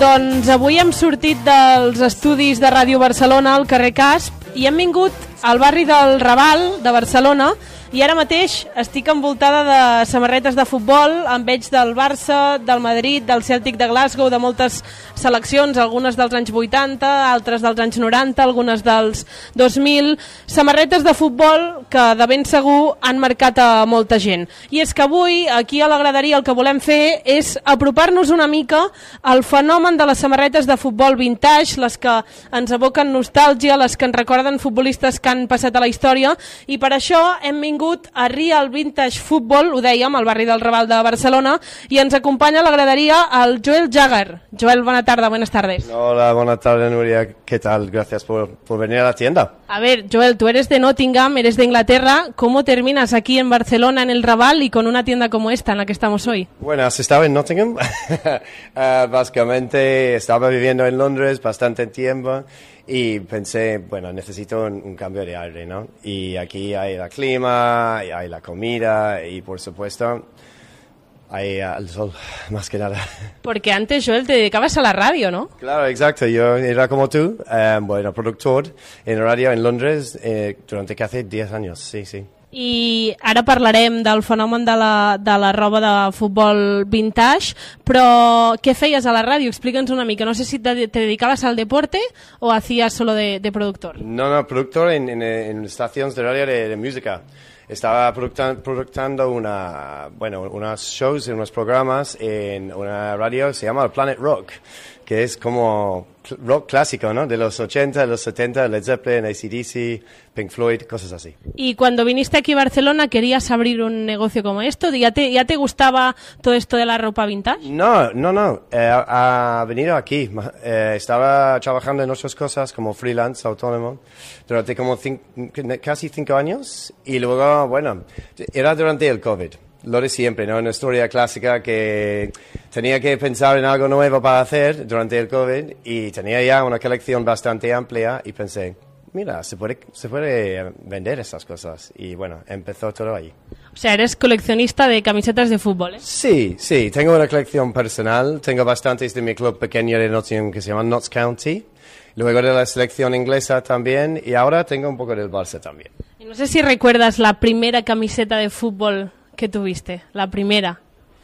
Doncs avui hem sortit dels estudis de Ràdio Barcelona al carrer Casp i hem vingut al barri del Raval de Barcelona i ara mateix estic envoltada de samarretes de futbol, en veig del Barça, del Madrid, del Celtic de Glasgow, de moltes seleccions, algunes dels anys 80, altres dels anys 90, algunes dels 2000, samarretes de futbol que de ben segur han marcat a molta gent. I és que avui, aquí a la graderia, el que volem fer és apropar-nos una mica al fenomen de les samarretes de futbol vintage, les que ens evoquen nostàlgia, les que ens recorden futbolistes que han passat a la història, i per això hem vingut a Real Vintage Football, ho dèiem, al barri del Raval de Barcelona, i ens acompanya a la graderia el Joel Jagger. Joel, buena tarde, buenas tardes. Hola, buenas tardes, Nuria. ¿Qué tal? Gracias por venir a la tienda. A ver, Joel, tú eres de Nottingham, eres de Inglaterra. ¿Cómo terminas aquí en Barcelona, en el Raval, y con una tienda como esta en la que estamos hoy? Bueno, ¿has estado en Nottingham? Básicamente estaba viviendo en Londres bastante tiempo y pensé, bueno, necesito un cambio de aire, ¿no? Y aquí hay el clima, hay la comida y, por supuesto, hay el sol, más que nada. Porque antes, Joel, te dedicabas a la radio, ¿no? Claro, exacto. Yo era como tú, bueno, productor en radio en Londres durante casi 10 años, sí, sí. I ara parlarem del fenomen de la roba de futbol vintage, però què feies a la ràdio? Explica'ns una mica. No sé si te dedicaves al deporte o hacías solo de productor. No, productor en estaciones de radio de música. Estaba produciendo unos shows, unos programas en una radio que se llama Planet Rock, que es como rock clásico, ¿no? De los 80, de los 70, Led Zeppelin, AC/DC, Pink Floyd, cosas así. Y cuando viniste aquí a Barcelona, ¿querías abrir un negocio como esto? ¿Ya te gustaba todo esto de la ropa vintage? No. Ha venido aquí. Estaba trabajando en otras cosas como freelance, autónomo, durante como casi 5 años. Y luego, bueno, era durante el COVID. Lo de siempre, ¿no? Una historia clásica que tenía que pensar en algo nuevo para hacer durante el COVID y tenía ya una colección bastante amplia y pensé, mira, se puede vender esas cosas. Y bueno, empezó todo ahí. O sea, eres coleccionista de camisetas de fútbol, ¿eh? Sí, tengo una colección personal, tengo bastantes de mi club pequeño de Nottingham que se llama Notts County, luego de la selección inglesa también y ahora tengo un poco del Barça también. Y no sé si recuerdas la primera camiseta de fútbol que tuviste, la primera.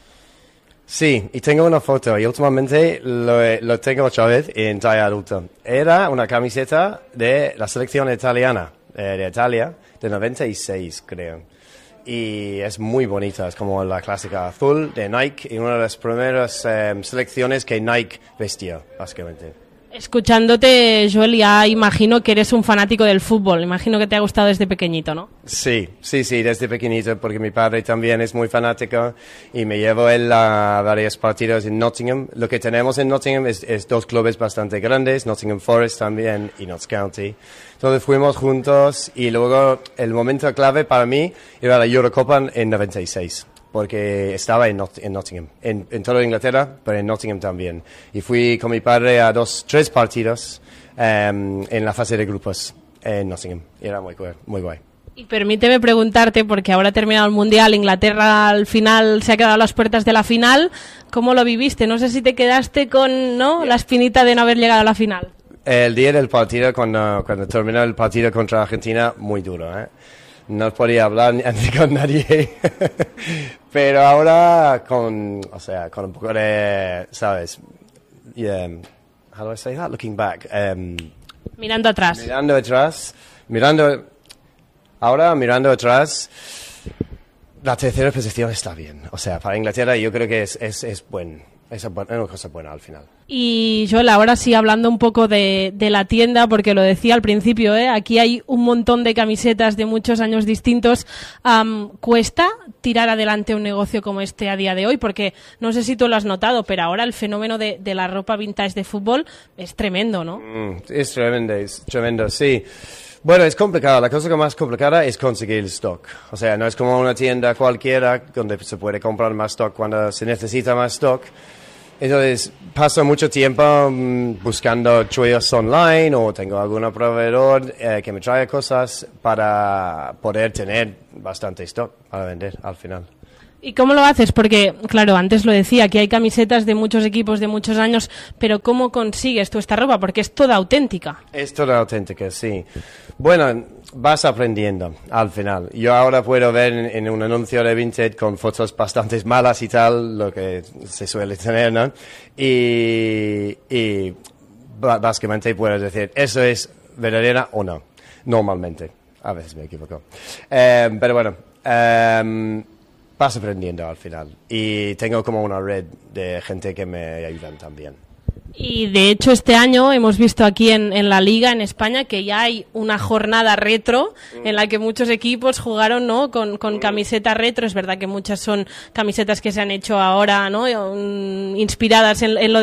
Sí, y tengo una foto y últimamente lo tengo otra vez en talla adulta. Era una camiseta de la selección italiana, de Italia, de 96 creo. Y es muy bonita, es como la clásica azul de Nike y una de las primeras selecciones que Nike vestía, básicamente. Escuchándote, Joel, ya imagino que eres un fanático del fútbol. Imagino que te ha gustado desde pequeñito, ¿no? Sí, desde pequeñito, porque mi padre también es muy fanático y me llevo él a varios partidos en Nottingham. Lo que tenemos en Nottingham es 2 clubes bastante grandes, Nottingham Forest también y Notts County. Entonces fuimos juntos y luego el momento clave para mí era la Eurocopa en 96. Porque estaba en Nottingham, en toda Inglaterra, pero en Nottingham también. Y fui con mi padre a 3 partidos en la fase de grupos en Nottingham. Y era muy guay. Y permíteme preguntarte, porque ahora ha terminado el Mundial, Inglaterra al final se ha quedado a las puertas de la final, ¿cómo lo viviste? No sé si te quedaste con la espinita de no haber llegado a la final. El día del partido, cuando terminó el partido contra Argentina, muy duro, ¿eh? No podía hablar ni con nadie. Pero ahora con un poco de, ¿sabes? How do I say that? Looking back. Mirando atrás. Mirando atrás, la tercera posición está bien. O sea, para Inglaterra yo creo que es bueno. Es una cosa buena al final. Y Joel, ahora sí, hablando un poco de la tienda, porque lo decía al principio, aquí hay un montón de camisetas de muchos años distintos. ¿Cuesta tirar adelante un negocio como este a día de hoy? Porque no sé si tú lo has notado, pero ahora el fenómeno de la ropa vintage de fútbol es tremendo, ¿no? Es tremendo, sí. Bueno, es complicado. La cosa más complicada es conseguir el stock. O sea, no es como una tienda cualquiera donde se puede comprar más stock cuando se necesita más stock. Entonces, paso mucho tiempo buscando chollos online o tengo algún proveedor que me trae cosas para poder tener bastante stock para vender al final. ¿Y cómo lo haces? Porque, claro, antes lo decía, que hay camisetas de muchos equipos de muchos años, pero ¿cómo consigues tú esta ropa? Porque es toda auténtica. Es toda auténtica, sí. Bueno, vas aprendiendo al final. Yo ahora puedo ver en un anuncio de Vinted con fotos bastante malas y tal, lo que se suele tener, ¿no? Y básicamente puedo decir, ¿eso es verdadera o no? Normalmente. A veces me equivoco. Pero bueno, vas aprendiendo al final. Y tengo como una red de gente que me ayudan también. Y de hecho este año hemos visto aquí en la Liga, en España, que ya hay una jornada retro en la que muchos equipos jugaron, ¿no?, con camiseta retro. Es verdad que muchas son camisetas que se han hecho ahora, ¿no?, inspiradas en lo